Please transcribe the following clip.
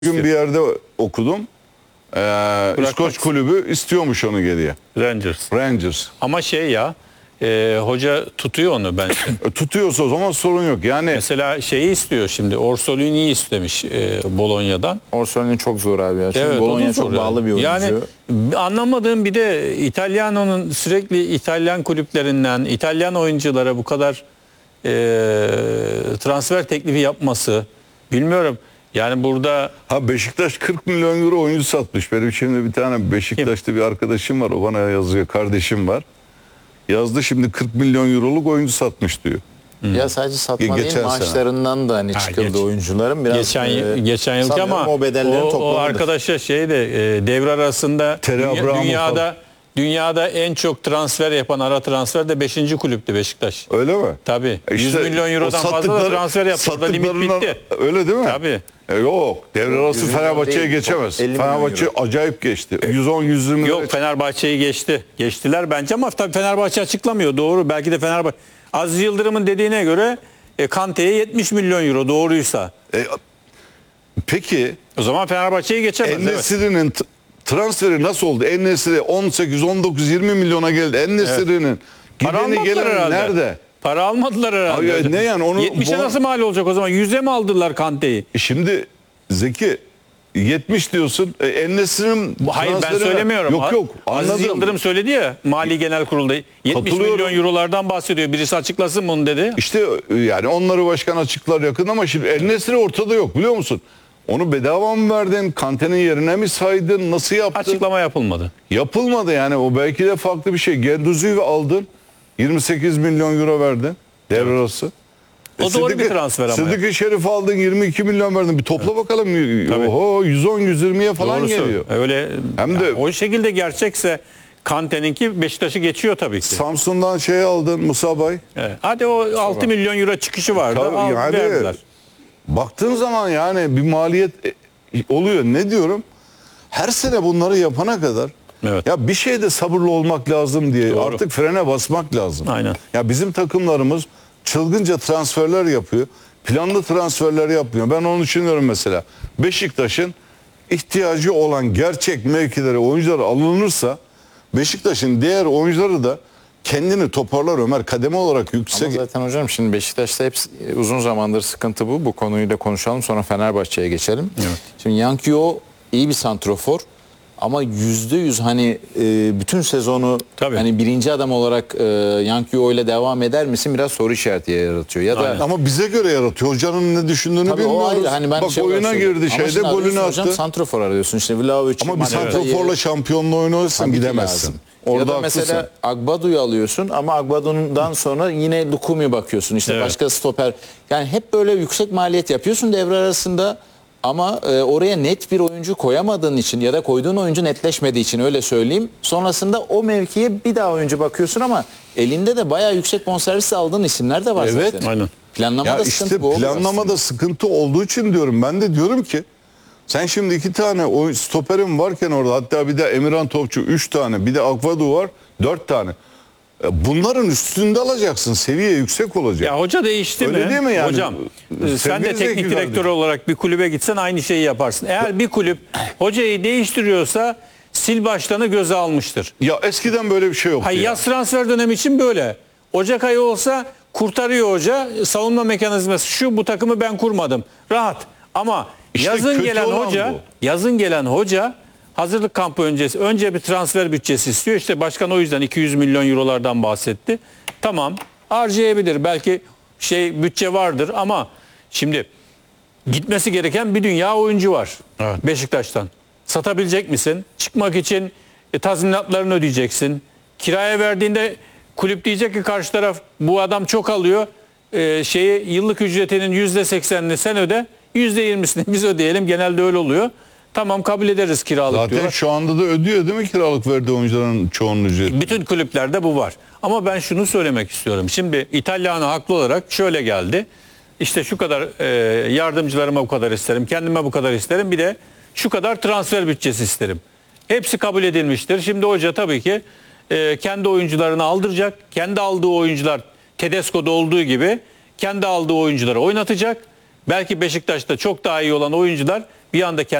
Bugün bir yerde okudum. İskoç kulübü istiyormuş onu geriye. Rangers. Ama hoca tutuyor onu bence. Tutuyorsa o zaman sorun yok. Yani Mesela şeyi istiyor şimdi. Orsolini'yi istemiş Bologna'dan. Orsolini çok zor abi ya. Şimdi Evet, Bologna çok bağlı bir oyuncu. Yani anlamadığım bir de İtalyano'nun sürekli İtalyan kulüplerinden İtalyan oyunculara bu kadar transfer teklifi yapması, bilmiyorum. Yani burada Beşiktaş 40 milyon euro oyuncu satmış. Benim şimdi bir tane Beşiktaş'ta bir arkadaşım var. O bana yazıyor. Kardeşim var. Yazdı, şimdi 40 milyon euroluk oyuncu satmış diyor. Ya sadece satma değil, Geçen maaşlarından da hani çıkıldı oyuncuların biraz. Geçen yılki ama o arkadaşa devre arasında dünyada en çok transfer yapan ara transfer de 5. kulüptü Beşiktaş. Öyle mi? Tabii. 100 milyon eurodan fazla da transfer yaptı. Orada limit bitti. Öyle değil mi? Tabii. Yok. Devre arası Fenerbahçe'ye geçemez. Fenerbahçe acayip geçti. 110-120. Yok, Fenerbahçe'yi geçti. Geçtiler bence ama tabii Fenerbahçe açıklamıyor. Doğru. Belki de Fenerbahçe. Aziz Yıldırım'ın dediğine göre Kante'ye 70 milyon euro doğruysa. Peki. O zaman Fenerbahçe'yi geçemez. En-Nesyri'nin transferi nasıl oldu? En-Nesyri 18, 19, 20 milyona geldi. En-Nesyri'nin gideni gelen nerede? Para almadılar herhalde. Hayır, ne yani? 70'e nasıl mal olacak o zaman? 100'e mi aldılar Kante'yi? Şimdi Zeki 70 diyorsun. En-Nesyri'nin hayır, ben söylemiyorum. Yok. Aziz Anladım. Yıldırım söyledi ya Mali Genel Kurulu'da. 70 milyon eurolardan bahsediyor. Birisi açıklasın bunu dedi. İşte yani onları başkan açıklar yakın ama şimdi En-Nesyri ortada yok, biliyor musun? Onu bedava mı verdin? Kante'nin yerine mi saydın? Nasıl yaptın? Açıklama yapılmadı. Yapılmadı yani. O belki de farklı bir şey. Genduzi'yi aldın. 28 milyon euro verdin. Devre arası. O doğru bir transfer ama. Sıdık-ı Şerif aldın, 22 milyon verdin. Bir topla bakalım. Tabii. Oho, 110-120'ye falan Doğrusu geliyor. öyle. Hem de o şekilde gerçekse Kante'ninki Beşiktaş'ı geçiyor tabii ki. Samsun'dan aldın, Musabay. Evet. Hadi o 6 milyon euro çıkışı vardı. Verdiler. Baktığın zaman yani bir maliyet oluyor. Ne diyorum? Her sene bunları yapana kadar ya bir şeyde sabırlı olmak lazım diye artık frene basmak lazım. Aynen. Ya bizim takımlarımız çılgınca transferler yapıyor. Planlı transferler yapmıyor. Ben onu düşünüyorum mesela. Beşiktaş'ın ihtiyacı olan gerçek mevkilere oyuncular alınırsa Beşiktaş'ın diğer oyuncuları da kendini toparlar Ömer, kademe olarak yüksek. Ama zaten hocam şimdi Beşiktaş'ta hep uzun zamandır sıkıntı bu. Bu konuyu da konuşalım, sonra Fenerbahçe'ye geçelim. Evet. Şimdi Yankio iyi bir santrofor ama %100 hani bütün sezonu hani birinci adam olarak Yankio ile devam eder misin? Biraz soru işareti yaratıyor. Ya da ama bize göre yaratıyor. Hocanın ne düşündüğünü bilmiyoruz. Hani ben bak oyuna girdi, golünü attı. Hocam santrofor arıyorsun işte Vlahovic. Ama bir santroforla şampiyonluğu oynarsan gidemezsin. Orada ya da mesela Agbadu'yu alıyorsun ama Agbadu'dan sonra yine Lukumi bakıyorsun. İşte başka stoper. Yani hep böyle yüksek maliyet yapıyorsun devre arasında ama oraya net bir oyuncu koyamadığın için ya da koyduğun oyuncu netleşmediği için, öyle söyleyeyim. Sonrasında o mevkiye bir daha oyuncu bakıyorsun ama elinde de bayağı yüksek bonservis aldığın isimler de var zaten. Aynen. Planlamada sıkıntı bu. Planlamada sıkıntı olduğu için diyorum. Ben de diyorum ki sen şimdi 2 tane stoperin varken orada, hatta bir de Emirhan Topçu 3 tane, bir de Akvadu var 4 tane. Bunların üstünde alacaksın. Seviye yüksek olacak. Ya hoca değişti öyle mi? Değil mi yani? Hocam sen de teknik direktör olarak bir kulübe gitsen aynı şeyi yaparsın. Eğer bir kulüp hocayı değiştiriyorsa sil baştanı göze almıştır. Ya eskiden böyle bir şey yoktu. Hayır, yaz transfer dönemi için böyle. Ocak ayı olsa kurtarıyor hoca. Savunma mekanizması şu, bu takımı ben kurmadım. Rahat. Ama İşte yazın gelen hoca hazırlık kampı öncesi önce bir transfer bütçesi istiyor. İşte başkan o yüzden 200 milyon eurolardan bahsetti. Tamam, harcayabilir. Belki bütçe vardır ama şimdi gitmesi gereken bir dünya oyuncu var. Evet. Beşiktaş'tan. Satabilecek misin? Çıkmak için tazminatlarını ödeyeceksin. Kiraya verdiğinde kulüp diyecek ki karşı taraf bu adam çok alıyor. Yıllık ücretinin %80'ini sen öde. %20'sini biz ödeyelim. Genelde öyle oluyor. Tamam, kabul ederiz kiralık zaten diyorlar. şu anda da ödüyor değil mi kiralık verdiği oyuncuların çoğunun ücreti? Bütün kulüplerde bu var. Ama ben şunu söylemek istiyorum. Şimdi İtalyan'a haklı olarak şöyle geldi. İşte şu kadar yardımcılarıma bu kadar isterim. Kendime bu kadar isterim. Bir de şu kadar transfer bütçesi isterim. Hepsi kabul edilmiştir. Şimdi hoca tabii ki kendi oyuncularını aldıracak. Kendi aldığı oyuncular Tedesco'da olduğu gibi kendi aldığı oyuncuları oynatacak. Belki Beşiktaş'ta çok daha iyi olan oyuncular bir anda